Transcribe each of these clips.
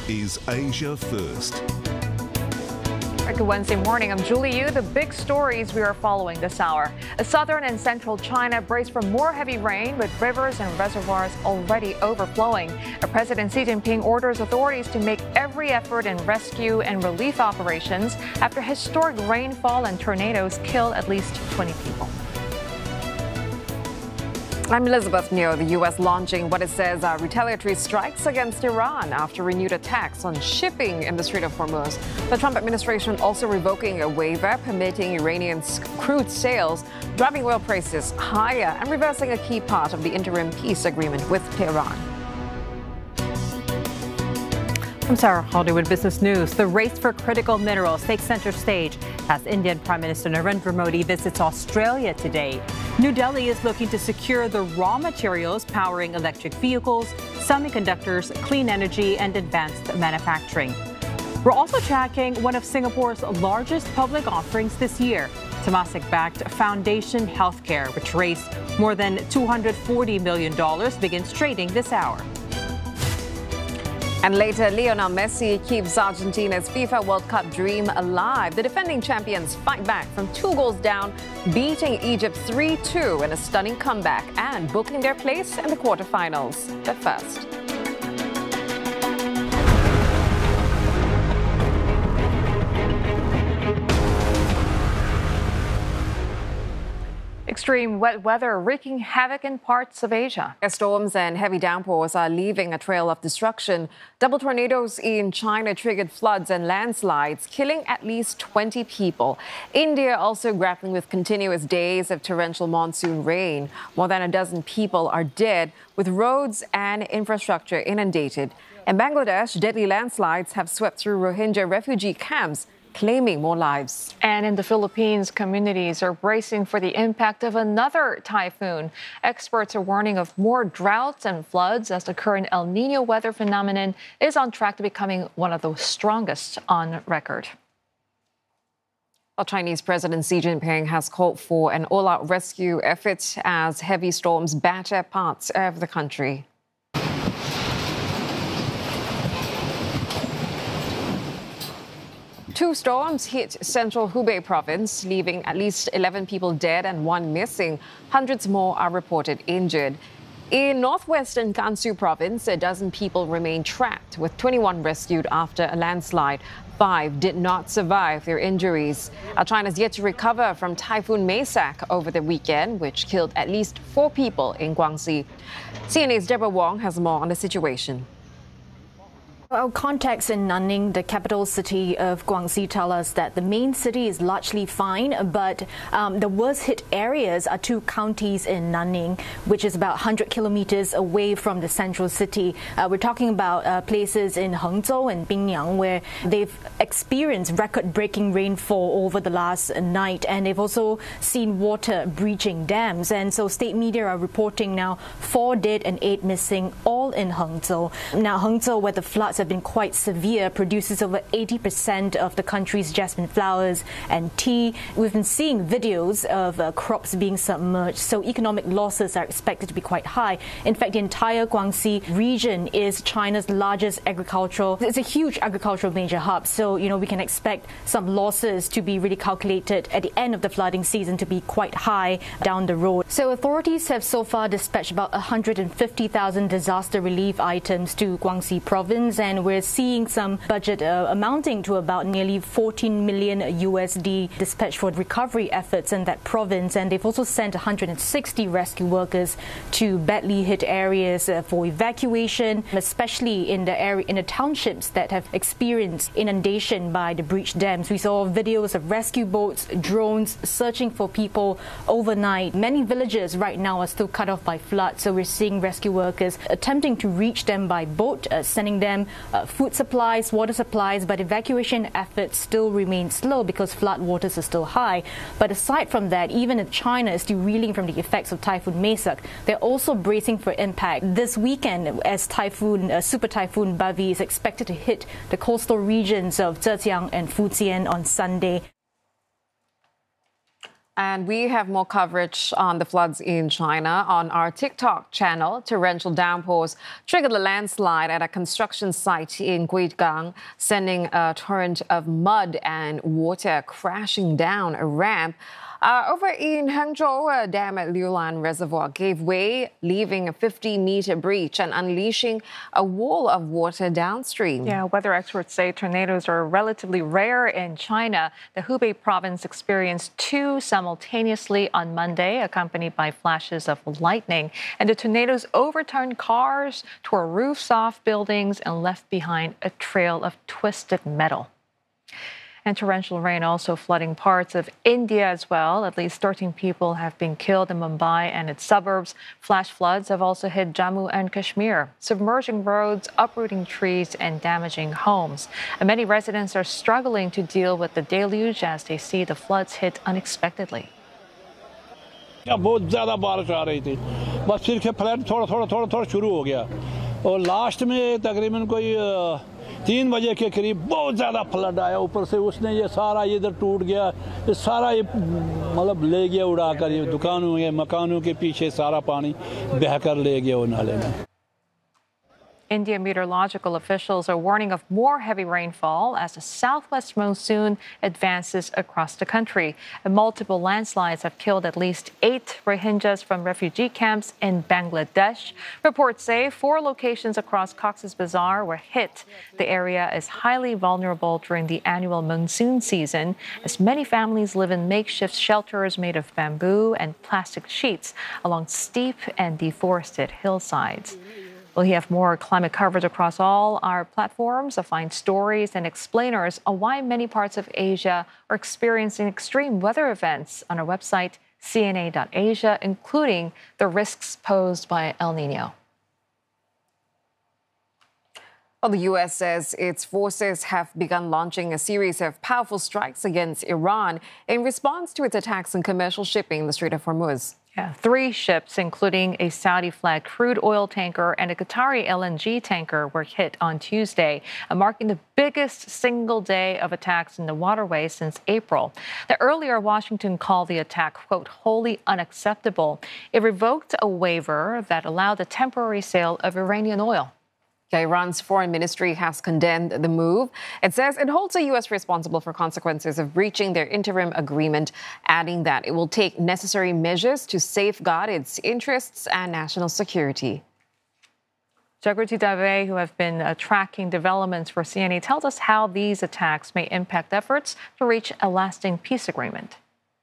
is Asia First. Good Wednesday morning. I'm Julie Yu. The big stories we are following this hour. Southern and central China brace for more heavy rain with rivers and reservoirs already overflowing. President Xi Jinping orders authorities to make every effort in rescue and relief operations after historic rainfall and tornadoes kill at least 20 people. I'm Elizabeth Neo. The U.S. launching what it says are retaliatory strikes against Iran after renewed attacks on shipping in the Strait of Hormuz. The Trump administration also revoking a waiver permitting Iranian crude sales, driving oil prices higher and reversing a key part of the interim peace agreement with Tehran. From Sarah Hollywood Business News, the race for critical minerals takes center stage as Indian Prime Minister Narendra Modi visits Australia today. New Delhi is looking to secure the raw materials powering electric vehicles, semiconductors, clean energy, and advanced manufacturing. We're also tracking one of Singapore's largest public offerings this year, Temasek-backed Foundation Healthcare, which raised more than $240 million, begins trading this hour. And later, Lionel Messi keeps Argentina's FIFA World Cup dream alive. The defending champions fight back from 2 goals down, beating Egypt 3-2 in a stunning comeback and booking their place in the quarterfinals. But first, Extreme wet weather wreaking havoc in parts of Asia. Storms and heavy downpours are leaving a trail of destruction. Double tornadoes in China triggered floods and landslides, killing at least 20 people. India also grappling with continuous days of torrential monsoon rain. More than a dozen people are dead, with roads and infrastructure inundated. In Bangladesh, deadly landslides have swept through Rohingya refugee camps, claiming more lives. And in the Philippines, communities are bracing for the impact of another typhoon. Experts are warning of more droughts and floods as the current El Niño weather phenomenon is on track to becoming one of the strongest on record. Well, Chinese President Xi Jinping has called for an all-out rescue effort as heavy storms batter parts of the country. Two storms hit central Hubei province, leaving at least 11 people dead and 1 missing. Hundreds more are reported injured. In northwestern Gansu province, a dozen people remain trapped, with 21 rescued after a landslide. 5 did not survive their injuries. China's yet to recover from Typhoon Maysak over the weekend, which killed at least 4 people in Guangxi. CNA's Deborah Wong has more on the situation. Our contacts in Nanning, the capital city of Guangxi, tell us that the main city is largely fine, but the worst hit areas are 2 counties in Nanning, which is about 100 kilometers away from the central city. We're talking about places in Hangzhou and Binyang, where they've experienced record-breaking rainfall over the last night, and they've also seen water breaching dams. And so state media are reporting now 4 dead and 8 missing, all in Hangzhou. Now, Hangzhou, where the floods have been quite severe, produces over 80% of the country's jasmine flowers and tea. We've been seeing videos of crops being submerged, so economic losses are expected to be quite high. In fact, the entire Guangxi region is China's largest agricultural. It's a huge agricultural major hub, so we can expect some losses to be really calculated at the end of the flooding season to be quite high down the road. So authorities have so far dispatched about 150,000 disaster relief items to Guangxi province, and we're seeing some budget amounting to about nearly 14 million USD dispatched for recovery efforts in that province. And they've also sent 160 rescue workers to badly hit areas for evacuation, especially in the townships that have experienced inundation by the breached dams. We saw videos of rescue boats, drones searching for people overnight. Many villages right now are still cut off by floods, so we're seeing rescue workers attempting to reach them by boat, sending them food supplies, water supplies, but evacuation efforts still remain slow because flood waters are still high. But aside from that, even if China is still reeling from the effects of Typhoon Maysak, they're also bracing for impact this weekend as Super Typhoon Bavi is expected to hit the coastal regions of Zhejiang and Fujian on Sunday. And we have more coverage on the floods in China on our TikTok channel. Torrential downpours triggered a landslide at a construction site in Guigang, sending a torrent of mud and water crashing down a ramp. Over in Hangzhou, a dam at Liulan Reservoir gave way, leaving a 50-meter breach and unleashing a wall of water downstream. Yeah, weather experts say tornadoes are relatively rare in China. The Hubei province experienced two simultaneously on Monday, accompanied by flashes of lightning. And the tornadoes overturned cars, tore roofs off buildings, and left behind a trail of twisted metal. And torrential rain also flooding parts of India as well. At least 13 people have been killed in Mumbai and its suburbs. Flash floods have also hit Jammu and Kashmir, submerging roads, uprooting trees, and damaging homes. And many residents are struggling to deal with the deluge as they see the floods hit unexpectedly. बहुत ज़्यादा बारिश आ रही थी, बस फिर के flood थोड़ा शुरू हो गया और लास्ट में तकरीबन कोई 3 बजे के करीब बहुत ज़्यादा फ्लड आया ऊपर से उसने ये सारा इधर टूट गया ये सारा ये मतलब ले गया उड़ाकर ये दुकानों के मकानों के पीछे सारा पानी बहकर ले गया वो नाले में. Indian meteorological officials are warning of more heavy rainfall as the southwest monsoon advances across the country. And multiple landslides have killed at least 8 Rohingyas from refugee camps in Bangladesh. Reports say 4 locations across Cox's Bazar were hit. The area is highly vulnerable during the annual monsoon season, as many families live in makeshift shelters made of bamboo and plastic sheets along steep and deforested hillsides. We'll have more climate coverage across all our platforms to find stories and explainers on why many parts of Asia are experiencing extreme weather events on our website, cna.asia, including the risks posed by El Nino. Well, the U.S. says its forces have begun launching a series of powerful strikes against Iran in response to its attacks on commercial shipping in the Strait of Hormuz. Yeah, 3 ships, including a Saudi-flagged crude oil tanker and a Qatari LNG tanker, were hit on Tuesday, marking the biggest single day of attacks in the waterway since April. The earlier Washington called the attack, quote, wholly unacceptable. It revoked a waiver that allowed the temporary sale of Iranian oil. Iran's foreign ministry has condemned the move. It says it holds the U.S. responsible for consequences of breaching their interim agreement, adding that it will take necessary measures to safeguard its interests and national security. Jagriti Dave, who have been tracking developments for CNA, tells us how these attacks may impact efforts to reach a lasting peace agreement.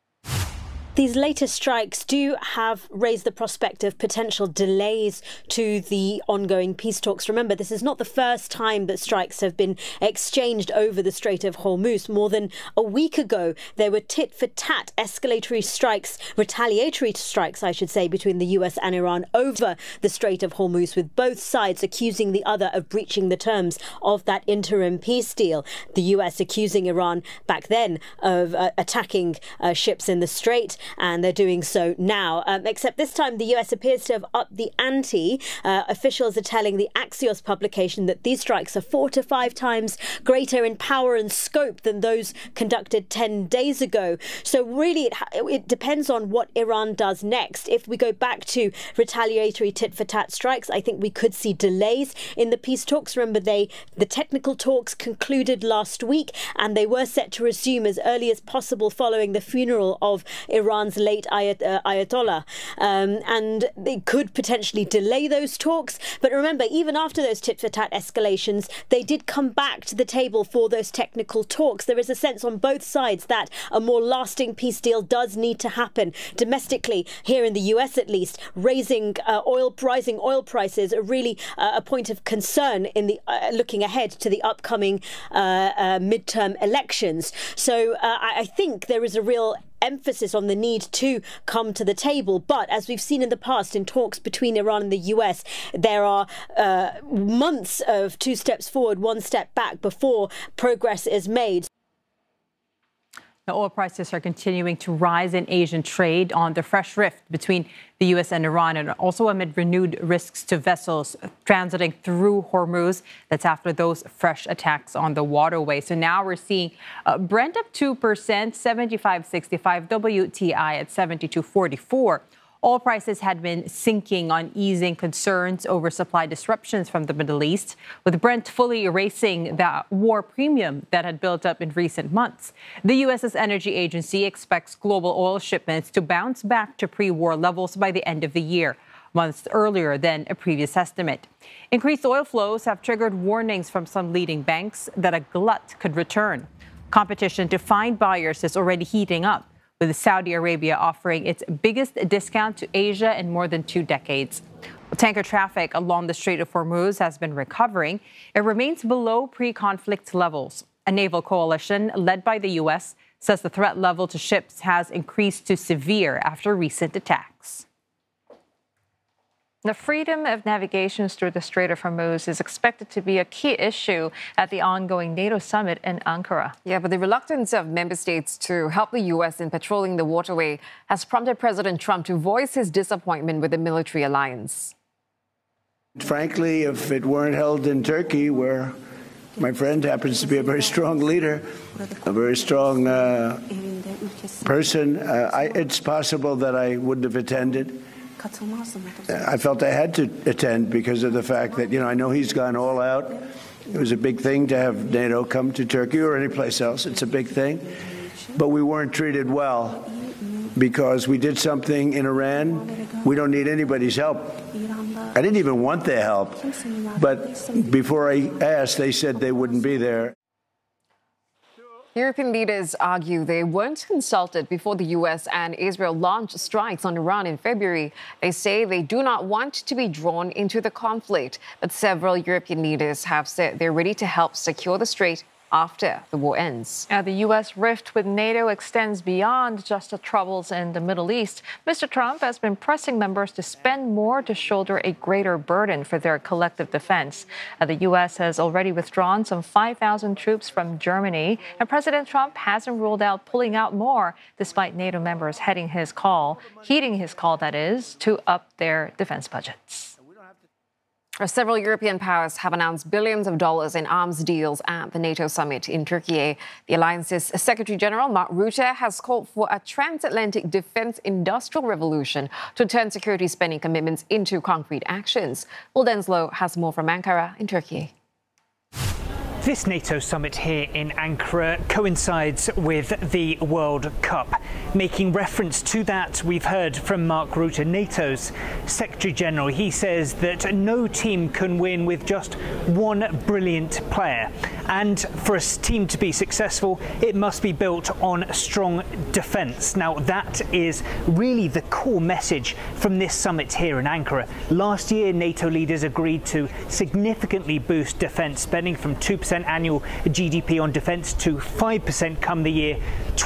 These latest strikes do have raised the prospect of potential delays to the ongoing peace talks. Remember, this is not the first time that strikes have been exchanged over the Strait of Hormuz. More than a week ago, there were tit-for-tat escalatory strikes, retaliatory strikes, I should say, between the US and Iran over the Strait of Hormuz, with both sides accusing the other of breaching the terms of that interim peace deal. The US accusing Iran back then of attacking ships in the strait, and they're doing so now. Except this time, the US appears to have upped the ante. Officials are telling the Axios publication that these strikes are 4 to 5 times greater in power and scope than those conducted 10 days ago. So really, it depends on what Iran does next. If we go back to retaliatory tit-for-tat strikes, I think we could see delays in the peace talks. Remember, the technical talks concluded last week, and they were set to resume as early as possible following the funeral of Iran's late Ayatollah, and they could potentially delay those talks. But remember, even after those tit-for-tat escalations, they did come back to the table for those technical talks. There is a sense on both sides that a more lasting peace deal does need to happen. Domestically, here in the US at least, rising oil prices are really a point of concern in the looking ahead to the upcoming midterm elections. So I think there is a real emphasis on the need to come to the table. But as we've seen in the past in talks between Iran and the US, there are months of 2 steps forward, 1 step back before progress is made. Now, oil prices are continuing to rise in Asian trade on the fresh rift between the U.S. and Iran, and also amid renewed risks to vessels transiting through Hormuz. That's after those fresh attacks on the waterway. So now we're seeing Brent up 2%, 75.65, WTI at 72.44. Oil prices had been sinking on easing concerns over supply disruptions from the Middle East, with Brent fully erasing the war premium that had built up in recent months. The U.S.'s energy agency expects global oil shipments to bounce back to pre-war levels by the end of the year, months earlier than a previous estimate. Increased oil flows have triggered warnings from some leading banks that a glut could return. Competition to find buyers is already heating up, with Saudi Arabia offering its biggest discount to Asia in more than 2 decades. Tanker traffic along the Strait of Hormuz has been recovering. It remains below pre-conflict levels. A naval coalition led by the U.S. says the threat level to ships has increased to severe after recent attacks. The freedom of navigation through the Strait of Hormuz is expected to be a key issue at the ongoing NATO summit in Ankara. Yeah, but the reluctance of member states to help the U.S. in patrolling the waterway has prompted President Trump to voice his disappointment with the military alliance. Frankly, if it weren't held in Turkey, where my friend happens to be a very strong leader, a very strong person, it's possible that I wouldn't have attended. I felt I had to attend because of the fact that, I know he's gone all out. It was a big thing to have NATO come to Turkey or any place else. It's a big thing. But we weren't treated well because we did something in Iran. We don't need anybody's help. I didn't even want their help. But before I asked, they said they wouldn't be there. European leaders argue they weren't consulted before the U.S. and Israel launched strikes on Iran in February. They say they do not want to be drawn into the conflict, but several European leaders have said they're ready to help secure the strait after the war ends. The U.S. rift with NATO extends beyond just the troubles in the Middle East. Mr. Trump has been pressing members to spend more to shoulder a greater burden for their collective defense. The U.S. has already withdrawn some 5,000 troops from Germany, and President Trump hasn't ruled out pulling out more, despite NATO members heeding his call, that is, to up their defense budgets. Several European powers have announced billions of dollars in arms deals at the NATO summit in Turkey. The alliance's Secretary General Mark Rutte has called for a transatlantic defense industrial revolution to turn security spending commitments into concrete actions. Will Denslow has more from Ankara in Turkey. This NATO summit here in Ankara coincides with the World Cup. Making reference to that, we've heard from Mark Rutte, NATO's Secretary General. He says that no team can win with just one brilliant player. And for a team to be successful, it must be built on strong defence. Now, that is really the core message from this summit here in Ankara. Last year, NATO leaders agreed to significantly boost defence spending from 2% annual GDP on defence to 5% come the year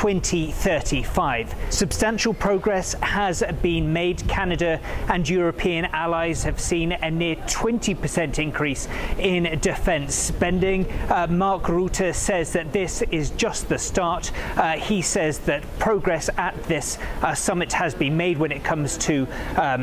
2035. Substantial progress has been made. Canada and European allies have seen a near 20% increase in defence spending. Mark Rutte says that this is just the start. He says that progress at this summit has been made when it comes to